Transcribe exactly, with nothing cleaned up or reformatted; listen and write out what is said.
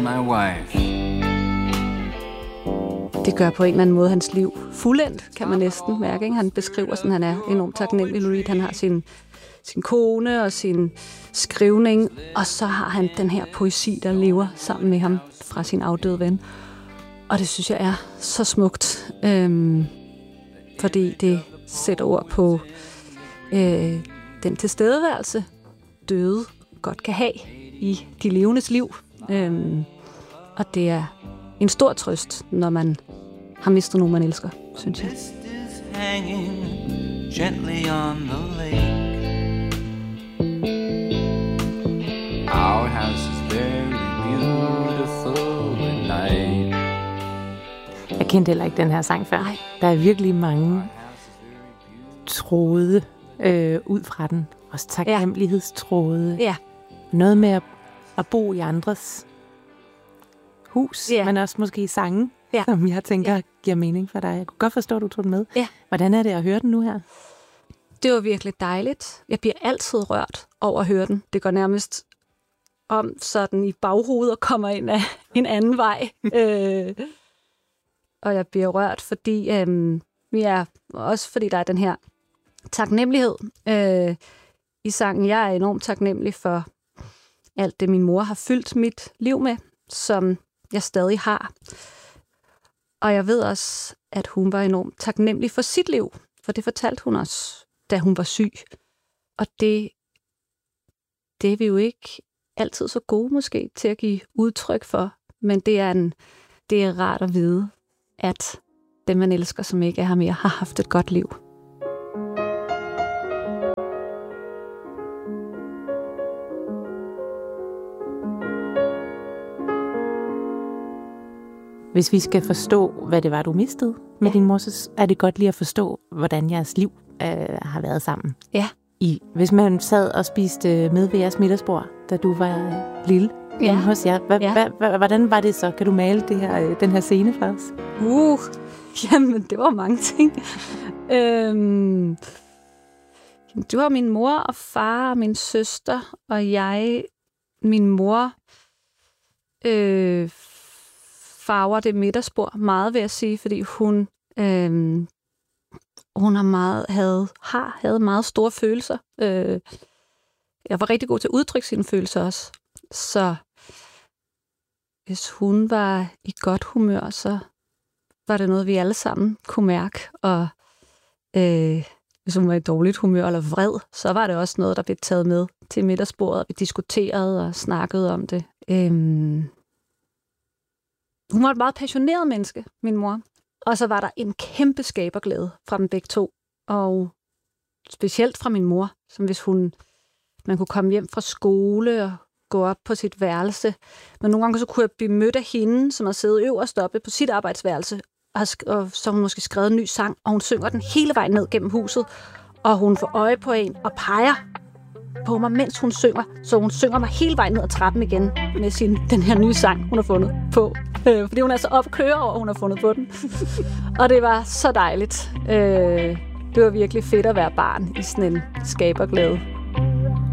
my wife. Det gør på en eller anden måde hans liv fuldendt, kan man næsten mærke. Ikke? Han beskriver, sådan han er enormt taknemmelig. Lou Reed, han har sin, sin kone og sin skrivning, og så har han den her poesi, der lever sammen med ham fra sin afdøde ven. Og det synes jeg er så smukt, øhm, fordi det sætter ord på øh, den tilstedeværelse, døde godt kan have i de levendes liv. Øhm, og det er en stor trøst, når man har mistet nogen, man elsker, synes jeg. Hanging gently on the lake. Our house is very beautiful at night. Jeg kendte heller ikke den her sang før. Nej. Der er virkelig mange tråde øh, ud fra den. Også taknemmelighedstråde. Ja. Noget med at, at bo i andres hus, Ja. men også måske sange, Ja. som jeg tænker Ja. giver mening for dig. Jeg kunne godt forstå, at du tog den med. Ja. Hvordan er det at høre den nu her? Det var virkelig dejligt. Jeg bliver altid rørt over at høre den. Det går nærmest om sådan i baghovedet og kommer ind af en anden vej. øh, og jeg bliver rørt, fordi øh, ja, også fordi der er den her taknemmelighed øh, i sangen. Jeg er enormt taknemmelig for alt det, min mor har fyldt mit liv med, som jeg stadig har. Og jeg ved også, at hun var enormt taknemmelig for sit liv, for det fortalte hun også, da hun var syg. Og det, det er vi jo ikke altid så gode måske til at give udtryk for, men det er, en, det er rart at vide, at dem, man elsker, som ikke er her mere, har haft et godt liv. Hvis vi skal forstå, hvad det var, du mistede med ja. din mor, så er det godt lige at forstå, hvordan jeres liv øh, har været sammen. Ja. I, hvis man sad og spiste med ved jeres middagsbord, da du var lille Ja. hos jer, hva, Ja. hva, hva, hvordan var det så? Kan du male det her, den her scene for os? Uh, jamen, det var mange ting. øhm, det var min mor og far og min søster og jeg. Min mor øh, farver det middagsbord meget, vil jeg sige, fordi hun, øh, hun har, meget, havde, har havde meget store følelser. Øh, jeg var rigtig god til at udtrykke sine følelser også. Så hvis hun var i godt humør, så var det noget, vi alle sammen kunne mærke. Og øh, hvis hun var i dårligt humør eller vred, så var det også noget, der blev taget med til middagsbordet. Vi diskuterede og snakkede om det. Øhm Hun var et meget passioneret menneske, min mor. Og så var der en kæmpe skaberglæde fra dem begge to. Og specielt fra min mor, som hvis hun, man kunne komme hjem fra skole og gå op på sit værelse. Men nogle gange så kunne jeg blive mødt af hende, som har siddet øverst oppe på sit arbejdsværelse. Og, og så har hun måske skrevet en ny sang, og hun synger den hele vejen ned gennem huset. Og hun får øje på en og peger på mig, mens hun synger. Så hun synger mig hele vejen ned ad trappen igen med sin, den her nye sang, hun har fundet på. Øh, fordi hun er så op at køre over, hun har fundet på den. Og det var så dejligt. Øh, det var virkelig fedt at være barn i sådan en skaberglæde.